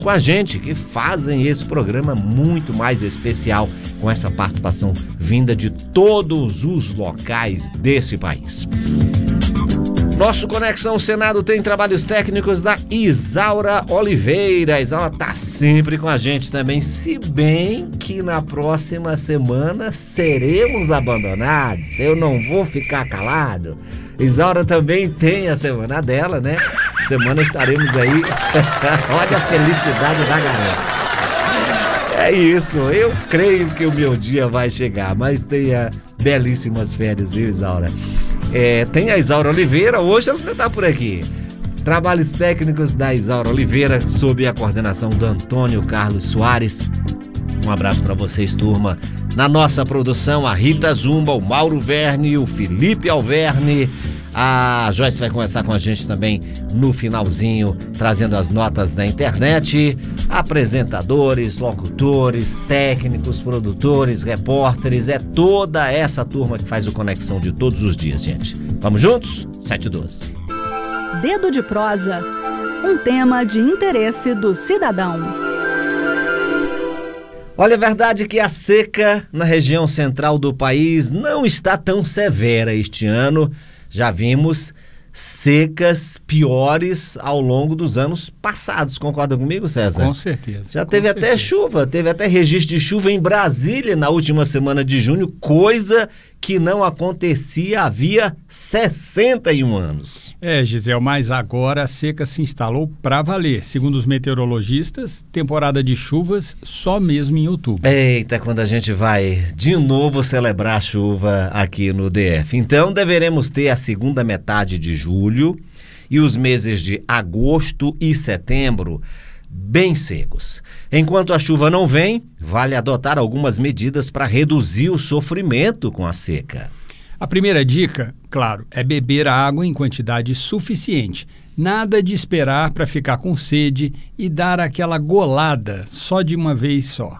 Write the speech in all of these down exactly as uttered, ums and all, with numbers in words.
com a gente, que fazem esse programa muito mais especial, com essa participação vinda de todos os locais desse país. Nosso Conexão Senado tem trabalhos técnicos da Isaura Oliveira. A Isaura tá sempre com a gente também, se bem que na próxima semana seremos abandonados. Eu não vou ficar calado. Isaura também tem a semana dela, né? Semana estaremos aí. Olha a felicidade da garota. É isso, eu creio que o meu dia vai chegar, mas tenha belíssimas férias, viu, Isaura? É, tem a Isaura Oliveira, hoje ela ainda está por aqui. Trabalhos técnicos da Isaura Oliveira, sob a coordenação do Antônio Carlos Soares. Um abraço para vocês, turma. Na nossa produção, a Rita Zumba, o Mauro Verne, o Felipe Alverne. A Joyce vai conversar com a gente também no finalzinho, trazendo as notas da internet. Apresentadores, locutores, técnicos, produtores, repórteres, é toda essa turma que faz o Conexão de todos os dias, gente. Vamos juntos? sete e doze. Dedo de prosa, um tema de interesse do cidadão. Olha, é verdade que a seca na região central do país não está tão severa este ano. Já vimos secas piores ao longo dos anos passados. Concorda comigo, César? Com certeza. Já teve com até certeza. chuva, teve até registro de chuva em Brasília na última semana de junho, coisa que não acontecia havia sessenta e um anos. É, Gisele, mas agora a seca se instalou para valer. Segundo os meteorologistas, temporada de chuvas só mesmo em outubro. Eita, quando a gente vai de novo celebrar a chuva aqui no D F. Então, deveremos ter a segunda metade de julho e os meses de agosto e setembro bem secos. Enquanto a chuva não vem, vale adotar algumas medidas para reduzir o sofrimento com a seca. A primeira dica, claro, é beber água em quantidade suficiente. Nada de esperar para ficar com sede e dar aquela golada só de uma vez só.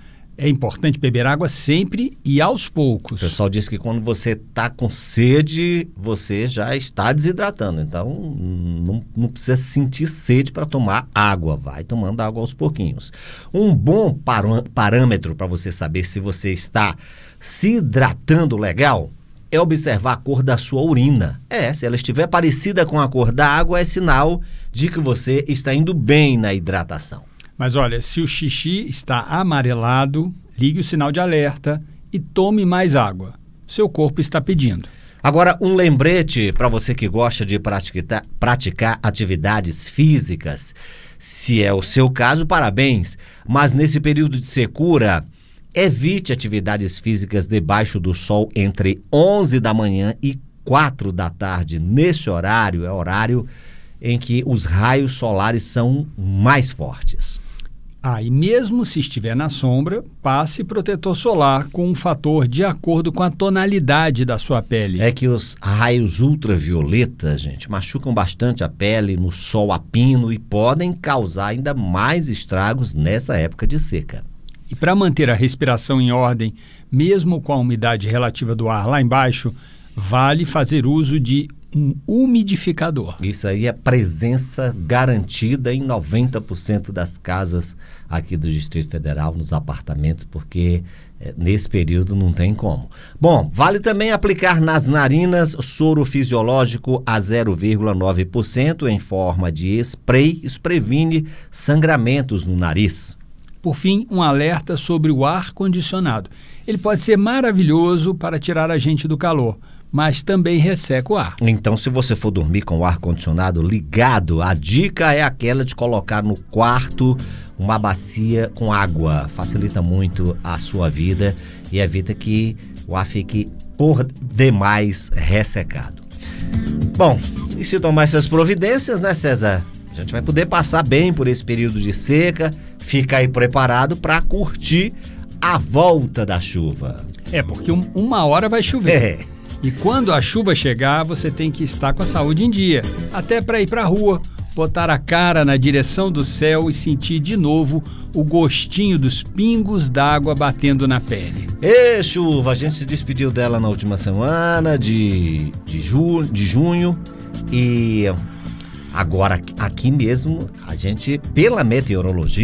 É importante beber água sempre e aos poucos. O pessoal diz que quando você está com sede, você já está desidratando. Então, não, não precisa sentir sede para tomar água. Vai tomando água aos pouquinhos. Um bom parâ- parâmetro para você saber se você está se hidratando legal é observar a cor da sua urina. É, se ela estiver parecida com a cor da água, é sinal de que você está indo bem na hidratação. Mas olha, se o xixi está amarelado, ligue o sinal de alerta e tome mais água. Seu corpo está pedindo. Agora, um lembrete para você que gosta de praticar, praticar atividades físicas. Se é o seu caso, parabéns. Mas nesse período de secura, evite atividades físicas debaixo do sol entre onze da manhã e quatro da tarde. Nesse horário, é horário em que os raios solares são mais fortes. Ah, e mesmo se estiver na sombra, passe protetor solar com um fator de acordo com a tonalidade da sua pele. É que os raios ultravioletas, gente, machucam bastante a pele no sol a pino e podem causar ainda mais estragos nessa época de seca. E para manter a respiração em ordem, mesmo com a umidade relativa do ar lá embaixo, vale fazer uso de um umidificador. Isso aí é presença garantida em noventa por cento das casas aqui do Distrito Federal, nos apartamentos, porque é, nesse período não tem como. Bom, vale também aplicar nas narinas soro fisiológico a zero vírgula nove por cento em forma de spray. Isso previne sangramentos no nariz. Por fim, um alerta sobre o ar-condicionado. Ele pode ser maravilhoso para tirar a gente do calor, mas também resseca o ar. Então, se você for dormir com o ar-condicionado ligado, a dica é aquela de colocar no quarto uma bacia com água. Facilita muito a sua vida e evita que o ar fique por demais ressecado. Bom, e se tomar essas providências, né, César? A gente vai poder passar bem por esse período de seca, fica aí preparado para curtir a volta da chuva. É, porque um, uma hora vai chover. É. E quando a chuva chegar, você tem que estar com a saúde em dia, até para ir para a rua, botar a cara na direção do céu e sentir de novo o gostinho dos pingos d'água batendo na pele. Ê, chuva, a gente se despediu dela na última semana de, de, ju, de junho e Agora, aqui mesmo, a gente, pela meteorologia,